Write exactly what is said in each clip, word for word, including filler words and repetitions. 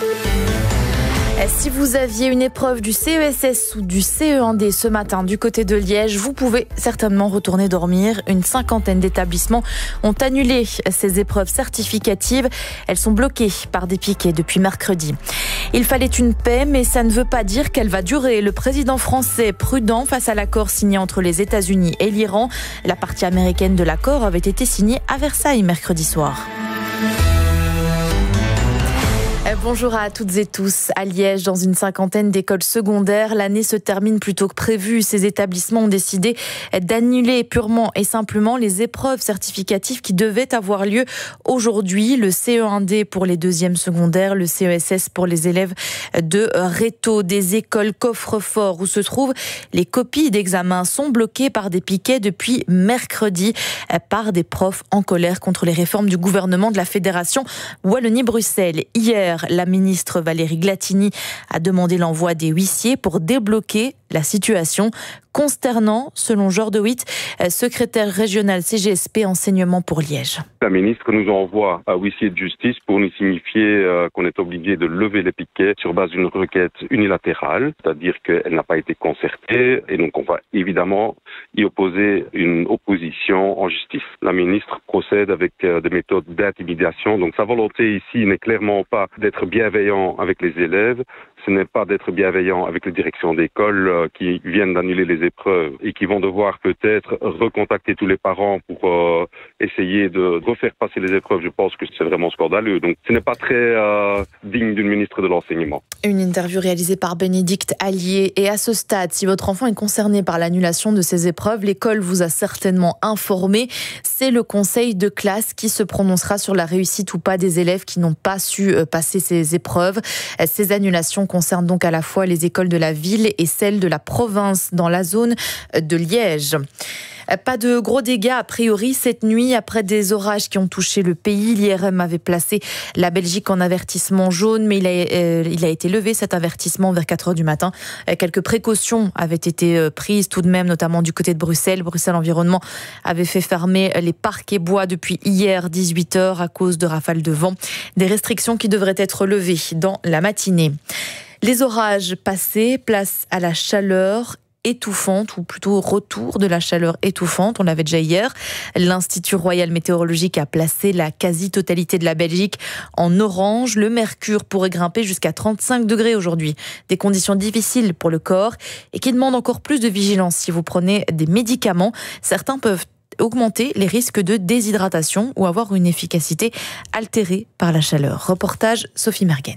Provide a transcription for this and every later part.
Si vous aviez une épreuve du C E S S ou du C E un D ce matin du côté de Liège, vous pouvez certainement retourner dormir. Une cinquantaine d'établissements ont annulé ces épreuves certificatives. Elles sont bloquées par des piquets depuis mercredi. Il fallait une paix, mais ça ne veut pas dire qu'elle va durer. Le président français prudent face à l'accord signé entre les États-Unis et l'Iran. La partie américaine de l'accord avait été signée à Versailles mercredi soir. Bonjour à toutes et tous. À Liège, dans une cinquantaine d'écoles secondaires, l'année se termine plus tôt que prévu. Ces établissements ont décidé d'annuler purement et simplement les épreuves certificatives qui devaient avoir lieu aujourd'hui. Le C E un D pour les deuxièmes secondaires, le C E S S pour les élèves de réto. Des écoles coffre-fort où se trouvent les copies d'examen sont bloquées par des piquets depuis mercredi par des profs en colère contre les réformes du gouvernement de la Fédération Wallonie-Bruxelles. Hier, la ministre Valérie Glatini a demandé l'envoi des huissiers pour débloquer la situation. Consternant, selon Georges de Witt, secrétaire régional C G S P enseignement pour Liège. La ministre nous envoie un huissier de justice pour nous signifier euh, qu'on est obligé de lever les piquets sur base d'une requête unilatérale, c'est-à-dire qu'elle n'a pas été concertée, et donc on va évidemment y opposer une opposition en justice. La ministre procède avec euh, des méthodes d'intimidation, donc sa volonté ici n'est clairement pas d'être bienveillant avec les élèves, ce n'est pas d'être bienveillant avec les directions d'école euh, qui viennent d'annuler les épreuves et qui vont devoir peut-être recontacter tous les parents pour euh, essayer de refaire passer les épreuves. Je pense que c'est vraiment scandaleux. Donc ce n'est pas très euh, digne d'une ministre de l'enseignement. Une interview réalisée par Bénédicte Allier. Et à ce stade, si votre enfant est concerné par l'annulation de ces épreuves, l'école vous a certainement informé. C'est le conseil de classe qui se prononcera sur la réussite ou pas des élèves qui n'ont pas su passer ces épreuves. Ces annulations concernent donc à la fois les écoles de la ville et celles de la province dans la zone de Liège. Pas de gros dégâts a priori cette nuit après des orages qui ont touché le pays. L'I R M avait placé la Belgique en avertissement jaune, mais il a, euh, il a été levé cet avertissement vers quatre heures du matin. Euh, quelques précautions avaient été prises tout de même, notamment du côté de Bruxelles. Bruxelles Environnement avait fait fermer les parcs et bois depuis hier dix-huit heures à cause de rafales de vent. Des restrictions qui devraient être levées dans la matinée. Les orages passés, place à la chaleur étouffante, ou plutôt retour de la chaleur étouffante, on l'avait déjà hier. L'Institut Royal Météorologique a placé la quasi-totalité de la Belgique en orange. Le mercure pourrait grimper jusqu'à trente-cinq degrés aujourd'hui. Des conditions difficiles pour le corps et qui demandent encore plus de vigilance si vous prenez des médicaments. Certains peuvent augmenter les risques de déshydratation ou avoir une efficacité altérée par la chaleur. Reportage Sophie Mergen.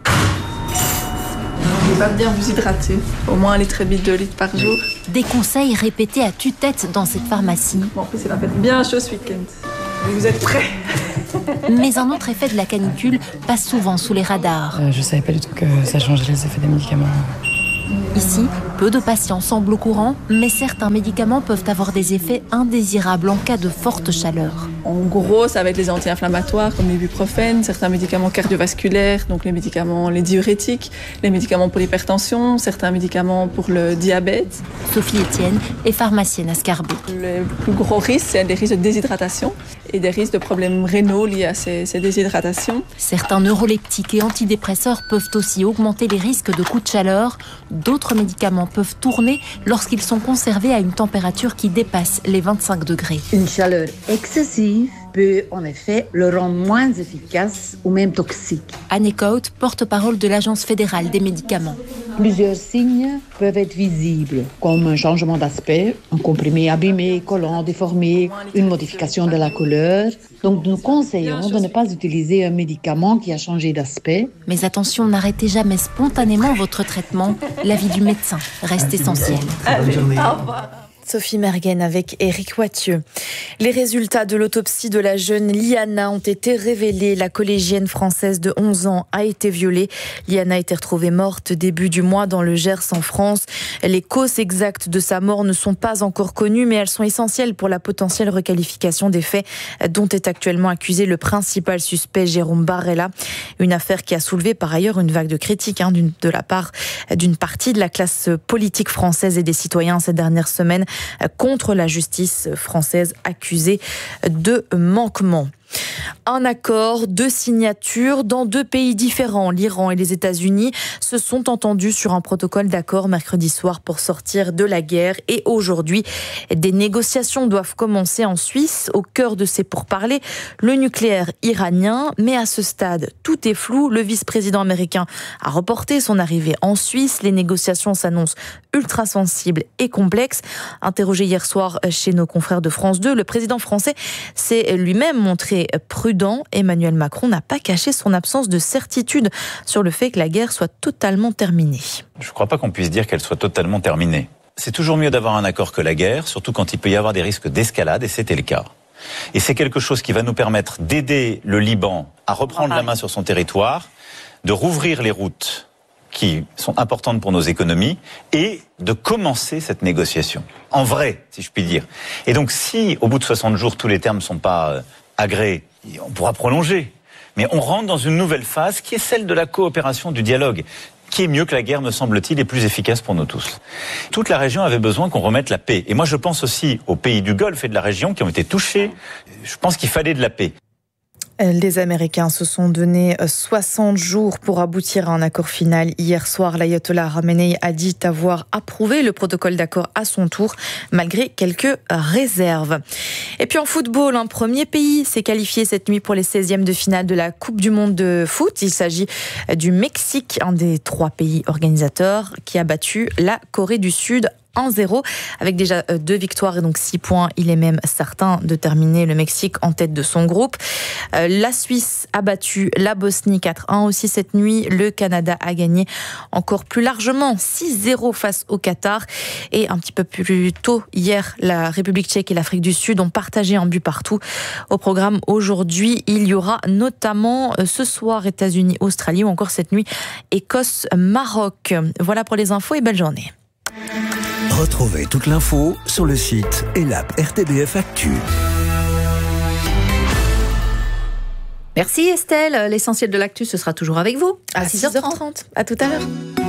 Il va bien vous hydrater, au moins un litre et demi, deux litres par jour. Des conseils répétés à tue-tête dans cette pharmacie. Bon, en plus, il a fait bien chaud ce week-end. Vous êtes prêts? Mais un autre effet de la canicule passe souvent sous les radars. Euh, je savais pas du tout que ça changeait les effets des médicaments. Ici, peu de patients semblent au courant, mais certains médicaments peuvent avoir des effets indésirables en cas de forte chaleur. En gros, ça va être les anti-inflammatoires comme l'ibuprofène, certains médicaments cardiovasculaires, donc les médicaments, les diurétiques, les médicaments pour l'hypertension, certains médicaments pour le diabète. Sophie Etienne est pharmacienne à Scarbeau. Le plus gros risque, c'est des risques de déshydratation et des risques de problèmes rénaux liés à ces, ces déshydratations. Certains neuroleptiques et antidépresseurs peuvent aussi augmenter les risques de coups de chaleur. D'autres médicaments peuvent tourner lorsqu'ils sont conservés à une température qui dépasse les vingt-cinq degrés. Une chaleur excessive peut en effet le rendre moins efficace ou même toxique. Anne Cout, porte-parole de l'Agence fédérale des médicaments. Plusieurs signes peuvent être visibles, comme un changement d'aspect, un comprimé abîmé, collant, déformé, une modification de la couleur. Donc nous conseillons de ne pas utiliser un médicament qui a changé d'aspect. Mais attention, n'arrêtez jamais spontanément votre traitement. L'avis du médecin reste essentiel. Allez, au revoir. Sophie Mergen avec Éric Wathieu. Les résultats de l'autopsie de la jeune Liana ont été révélés. La collégienne française de onze ans a été violée. Liana a été retrouvée morte début du mois dans le Gers en France. Les causes exactes de sa mort ne sont pas encore connues, mais elles sont essentielles pour la potentielle requalification des faits dont est actuellement accusé le principal suspect Jérôme Barrella. Une affaire qui a soulevé par ailleurs une vague de critiques hein, d'une, de la part d'une partie de la classe politique française et des citoyens ces dernières semaines contre la justice française accusée de manquement. Un accord, deux signatures dans deux pays différents. L'Iran et les États-Unis se sont entendus sur un protocole d'accord mercredi soir pour sortir de la guerre. Et aujourd'hui, des négociations doivent commencer en Suisse, au cœur de ces pourparlers, le nucléaire iranien. Mais à ce stade, tout est flou. Le vice-président américain a reporté son arrivée en Suisse. Les négociations s'annoncent ultra sensibles et complexes. Interrogé hier soir chez nos confrères de France deux, le président français s'est lui-même montré prudent. Emmanuel Macron n'a pas caché son absence de certitude sur le fait que la guerre soit totalement terminée. Je ne crois pas qu'on puisse dire qu'elle soit totalement terminée. C'est toujours mieux d'avoir un accord que la guerre, surtout quand il peut y avoir des risques d'escalade, et c'était le cas. Et c'est quelque chose qui va nous permettre d'aider le Liban à reprendre la main sur son territoire, de rouvrir les routes qui sont importantes pour nos économies et de commencer cette négociation. En vrai, si je puis dire. Et donc si, au bout de soixante jours, tous les termes ne sont pas euh, agréés, on pourra prolonger. Mais on rentre dans une nouvelle phase qui est celle de la coopération, du dialogue, qui est mieux que la guerre, me semble-t-il, et plus efficace pour nous tous. Toute la région avait besoin qu'on remette la paix. Et moi, je pense aussi aux pays du Golfe et de la région qui ont été touchés. Je pense qu'il fallait de la paix. Les Américains se sont donné soixante jours pour aboutir à un accord final. Hier soir, l'ayatollah Khamenei a dit avoir approuvé le protocole d'accord à son tour, malgré quelques réserves. Et puis en football, un premier pays s'est qualifié cette nuit pour les seizièmes de finale de la Coupe du Monde de foot. Il s'agit du Mexique, un des trois pays organisateurs, qui a battu la Corée du Sud un zéro, avec déjà deux victoires et donc six points. Il est même certain de terminer le Mexique en tête de son groupe. La Suisse a battu la Bosnie quatre un aussi cette nuit. Le Canada a gagné encore plus largement six zéro face au Qatar. Et un petit peu plus tôt, hier, la République tchèque et l'Afrique du Sud ont partagé un but partout. Au programme aujourd'hui, il y aura notamment ce soir États-Unis, Australie ou encore cette nuit Écosse, Maroc. Voilà pour les infos et belle journée. Retrouvez toute l'info sur le site et l'app R T B F Actu. Merci Estelle. L'essentiel de l'actu, ce sera toujours avec vous à, à six heures trente. À tout à l'heure.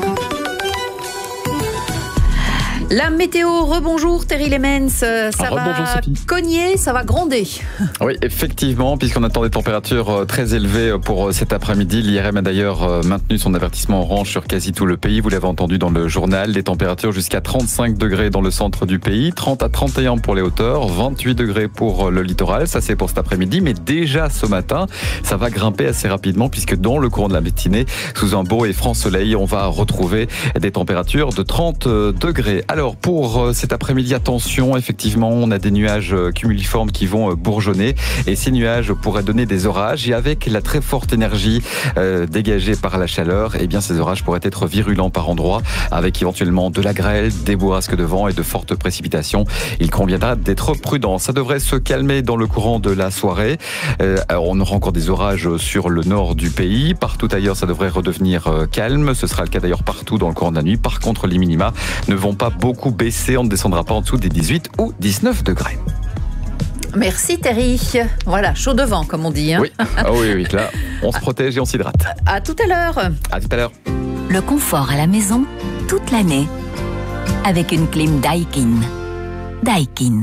La météo, rebonjour Terry Lemens, ça ah, va cogner, ça va gronder. Oui, effectivement, puisqu'on attend des températures très élevées pour cet après-midi. L'I R M a d'ailleurs maintenu son avertissement orange sur quasi tout le pays. Vous l'avez entendu dans le journal, des températures jusqu'à trente-cinq degrés dans le centre du pays, trente à trente et un pour les hauteurs, vingt-huit degrés pour le littoral. Ça, c'est pour cet après-midi, mais déjà ce matin, ça va grimper assez rapidement, puisque dans le courant de la matinée, sous un beau et franc soleil, on va retrouver des températures de trente degrés. Alors, Alors pour cet après-midi, attention, effectivement, on a des nuages cumuliformes qui vont bourgeonner et ces nuages pourraient donner des orages et avec la très forte énergie euh, dégagée par la chaleur, eh bien ces orages pourraient être virulents par endroits avec éventuellement de la grêle, des bourrasques de vent et de fortes précipitations. Il conviendra d'être prudent. Ça devrait se calmer dans le courant de la soirée. Euh, alors on aura encore des orages sur le nord du pays. Partout ailleurs, ça devrait redevenir calme. Ce sera le cas d'ailleurs partout dans le courant de la nuit. Par contre, les minima ne vont pas beaucoup baisser. On ne descendra pas en dessous des dix-huit ou dix-neuf degrés. Merci Terry. Voilà, chaud devant comme on dit. Hein. Oui. Ah oui, oui, là, on se protège et on s'hydrate. À tout à l'heure. À tout à l'heure. Le confort à la maison toute l'année avec une clim Daikin. Daikin.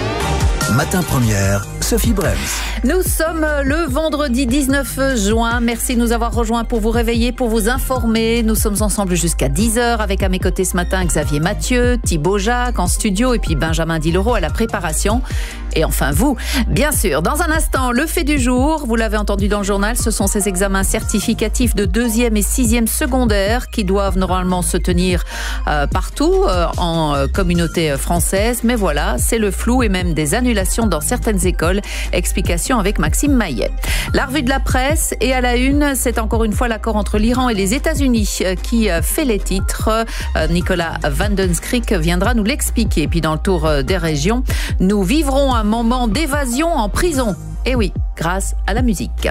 Matin Première, Sophie Brems. Nous sommes le vendredi dix-neuf juin. Merci de nous avoir rejoints pour vous réveiller, pour vous informer. Nous sommes ensemble jusqu'à dix heures avec à mes côtés ce matin Xavier Mathieu, Thibaut Jacques en studio et puis Benjamin Dilereau à la préparation. Et enfin vous, bien sûr. Dans un instant, le fait du jour, vous l'avez entendu dans le journal, ce sont ces examens certificatifs de deuxième et sixième secondaire qui doivent normalement se tenir euh, partout euh, en euh, communauté française. Mais voilà, c'est le flou et même des annulations dans certaines écoles. Explication avec Maxime Maillet. La revue de la presse et à la une, c'est encore une fois l'accord entre l'Iran et les États-Unis qui fait les titres. Nicolas Vandenskrik viendra nous l'expliquer. Puis dans le tour des régions, nous vivrons un moment d'évasion en prison. Et oui, grâce à la musique.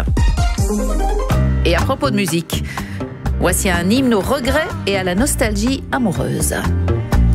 Et à propos de musique, voici un hymne au regret et à la nostalgie amoureuse.